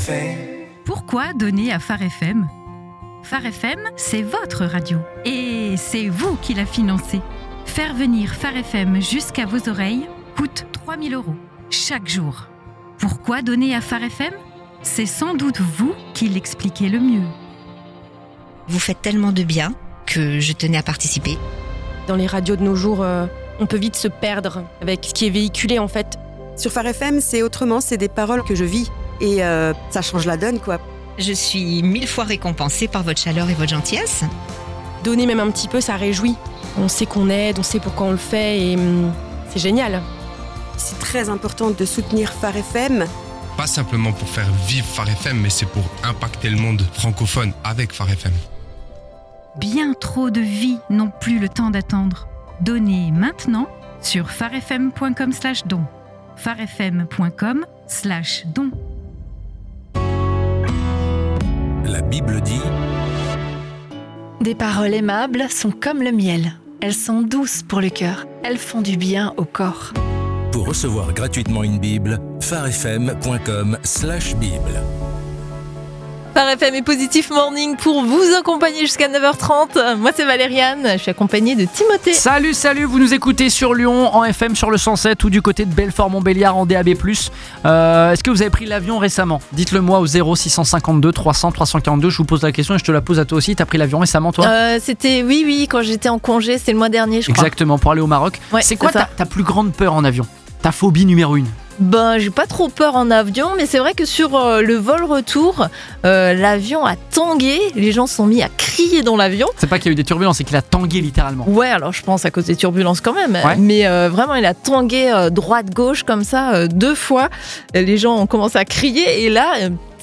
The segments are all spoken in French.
Pourquoi donner à Phare FM ? Phare FM, c'est votre radio. Et c'est vous qui la financez. Faire venir Phare FM jusqu'à vos oreilles coûte 3 000 € chaque jour. Pourquoi donner à Phare FM ? C'est sans doute vous qui l'expliquez le mieux. Vous faites tellement de bien que je tenais à participer. Dans les radios de nos jours, on peut vite se perdre avec ce qui est véhiculé en fait. Sur Phare FM, c'est autrement, c'est des paroles que je vis. Et ça change la donne, quoi. Je suis 1000 fois récompensée par votre chaleur et votre gentillesse. Donner même un petit peu, ça réjouit. On sait qu'on aide, on sait pourquoi on le fait et c'est génial. C'est très important de soutenir Phare FM. Pas simplement pour faire vivre Phare FM, mais c'est pour impacter le monde francophone avec Phare FM. Bien trop de vies n'ont plus le temps d'attendre. Donnez maintenant sur pharefm.com/don. pharefm.com/don. La Bible dit: Des paroles aimables sont comme le miel. Elles sont douces pour le cœur. Elles font du bien au corps. Pour recevoir gratuitement une Bible, pharefm.com/Bible. Phare FM et Positif Morning pour vous accompagner jusqu'à 9h30. Moi c'est Valériane, je suis accompagnée de Timothée. Salut, vous nous écoutez sur Lyon en FM sur le 107 ou du côté de Belfort-Montbéliard en DAB+. Est-ce que vous avez pris l'avion récemment ? Dites-le moi au 0652 300 342, je vous pose la question et je te la pose à toi aussi. T'as pris l'avion récemment toi ? C'était oui, quand j'étais en congé, c'était le mois dernier je crois. Exactement, pour aller au Maroc. Ouais, c'est quoi ta plus grande peur en avion ? Ta phobie numéro 1 ? J'ai pas trop peur en avion, mais c'est vrai que sur le vol retour, l'avion a tangué, les gens se sont mis à crier dans l'avion. C'est pas qu'il y a eu des turbulences, c'est qu'il a tangué littéralement. Ouais, alors je pense à cause des turbulences quand même, ouais. Mais vraiment il a tangué droite-gauche comme ça 2 fois. Les gens ont commencé à crier et là,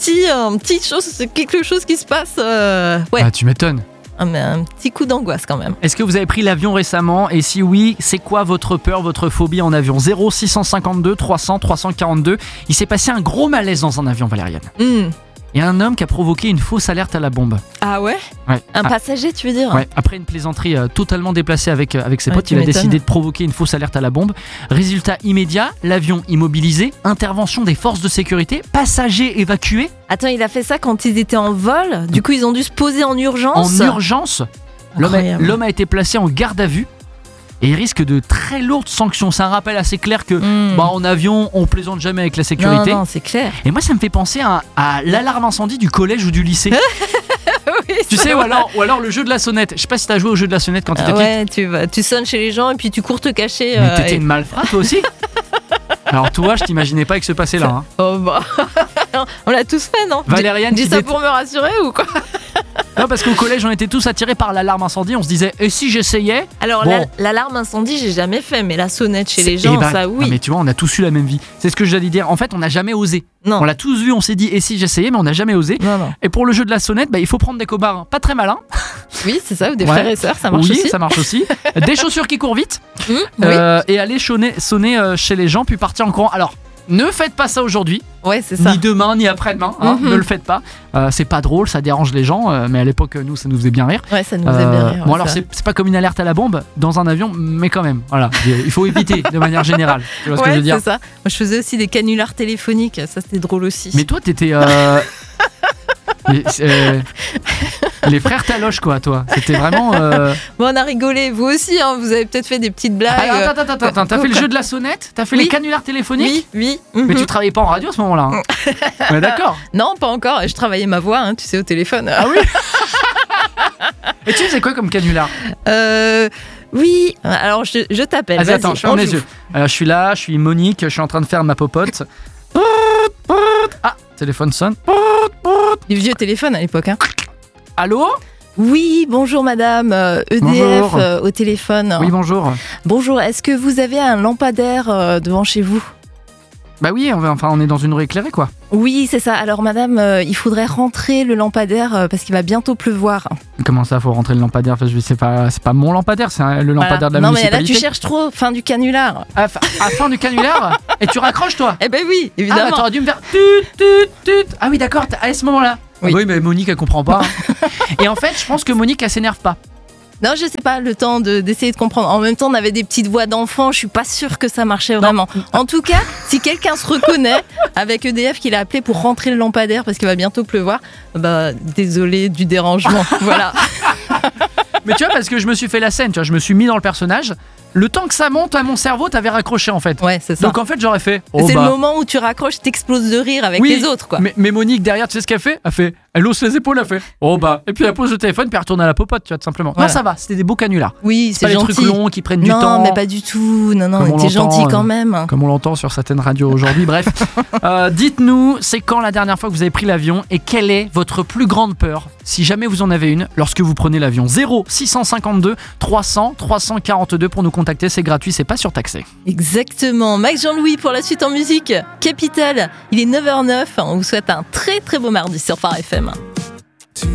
quelque chose qui se passe. Ouais. Ah, tu m'étonnes. Un petit coup d'angoisse quand même. Est-ce que vous avez pris l'avion récemment ? Et si oui, c'est quoi votre peur, votre phobie en avion ? 0652 300 342. Il s'est passé un gros malaise dans un avion, Valériane. Il y a un homme qui a provoqué une fausse alerte à la bombe. Ah ouais ? Un passager, tu veux dire ? Ouais. Après une plaisanterie totalement déplacée avec ses potes, il a décidé de provoquer une fausse alerte à la bombe. Résultat immédiat, l'avion immobilisé, intervention des forces de sécurité, passagers évacués. Attends, il a fait ça quand ils étaient en vol ? Du coup, ils ont dû se poser en urgence ? En urgence ? L'homme a été placé en garde à vue. Et il risque de très lourdes sanctions. C'est un rappel assez clair que en avion, on plaisante jamais avec la sécurité. Non, c'est clair. Et moi, ça me fait penser à l'alarme incendie du collège ou du lycée. Oui, tu sais, ou alors le jeu de la sonnette. Je sais pas si t'as joué au jeu de la sonnette quand t'étais petite. Ouais, tu sonnes chez les gens et puis tu cours te cacher. Mais t'étais une malfrate toi aussi. Alors toi, je t'imaginais pas avec ce passé-là. Hein. Oh bah, on l'a tous fait, non ? Valériane, dis ça pour me rassurer ou quoi ? Non, parce qu'au collège, on était tous attirés par l'alarme incendie. On se disait, et si j'essayais ? Alors, l'alarme incendie, j'ai jamais fait, mais la sonnette chez les gens, ça oui. Non, mais tu vois, on a tous eu la même vie. C'est ce que j'allais dire. En fait, on n'a jamais osé. Non. On l'a tous vu, on s'est dit, et si j'essayais, mais on n'a jamais osé. Non. Et pour le jeu de la sonnette, il faut prendre des cobards pas très malins. Oui, c'est ça, ou des frères et sœurs, ça marche aussi. Oui, ça marche aussi. Des chaussures qui courent vite. Oui. Et aller sonner chez les gens, puis partir en courant. Alors, ne faites pas ça aujourd'hui. Ouais, c'est ça. Ni demain, ni après-demain. Ne le faites pas. C'est pas drôle, ça dérange les gens. Mais à l'époque, nous, ça nous faisait bien rire. Ouais, ça nous faisait bien rire. Bon, alors, c'est pas comme une alerte à la bombe dans un avion, mais quand même. Voilà. Il faut éviter de manière générale. Tu vois ce que je veux dire ? C'est ça. Moi, je faisais aussi des canulars téléphoniques. Ça, c'était drôle aussi. Mais toi, t'étais. Les frères Taloche, quoi, toi. C'était vraiment. Bon, on a rigolé. Vous aussi, hein, vous avez peut-être fait des petites blagues. Attends. T'as fait le jeu de la sonnette ? T'as fait les canulars téléphoniques ? Oui. Mais tu travaillais pas en radio à ce moment-là. Hein. Ouais, d'accord. Non, pas encore. Je travaillais ma voix, hein, tu sais, au téléphone. Ah oui. Et tu faisais quoi comme canular ? Oui, alors je t'appelle. Vas-y, attends, je ferme les yeux. Je suis là, je suis Monique, je suis en train de faire ma popote. Ah, téléphone sonne. Du vieux téléphone à l'époque, hein. Allô ? Oui, bonjour madame, EDF bonjour. Au téléphone. Oui, bonjour. Bonjour, est-ce que vous avez un lampadaire devant chez vous ? Bah oui, on est dans une rue éclairée, quoi. Oui, c'est ça. Alors madame, il faudrait rentrer le lampadaire parce qu'il va bientôt pleuvoir. Comment ça, faut rentrer le lampadaire ? C'est pas mon lampadaire, c'est le lampadaire de la municipalité. Non mais là tu cherches trop, fin du canular. À fin du canular ? Et tu raccroches, toi ? Eh ben oui, évidemment. Ah bah t'aurais dû me faire tut. Ah oui, d'accord, à ce moment-là. Oui. Oui, mais Monique, elle comprend pas. Et en fait, je pense que Monique, elle s'énerve pas. Non, je sais pas, le temps d'essayer de comprendre. En même temps, on avait des petites voix d'enfants, je suis pas sûre que ça marchait vraiment. En tout cas, si quelqu'un se reconnaît avec EDF qu'il a appelé pour rentrer le lampadaire parce qu'il va bientôt pleuvoir, désolé du dérangement. Voilà. Mais tu vois, parce que je me suis fait la scène, tu vois, je me suis mis dans le personnage. Le temps que ça monte à mon cerveau, t'avais raccroché en fait. Ouais, c'est ça. Donc en fait, j'aurais fait. C'est le moment où tu raccroches, t'exploses de rire avec les autres, quoi. Mais Monique derrière, tu sais ce qu'elle fait ? Elle hausse les épaules, elle fait. Et puis elle pose le téléphone, puis elle retourne à la popote, tu vois, tout simplement. Voilà. Non, ça va, c'était des beaux canulars. Oui, c'est pas gentil. des trucs longs qui prennent du temps. Non, mais pas du tout. Non, on était gentils quand même. Comme on l'entend sur certaines radios aujourd'hui. Bref, dites-nous, c'est quand la dernière fois que vous avez pris l'avion et quelle est votre plus grande peur, si jamais vous en avez une, lorsque vous prenez l'avion. 0652 300 342 pour nous contacter, c'est gratuit, c'est pas surtaxé. Exactement. Max Jean-Louis pour la suite en musique. Capital, il est 9h09. On vous souhaite un très très beau mardi sur Phare FM.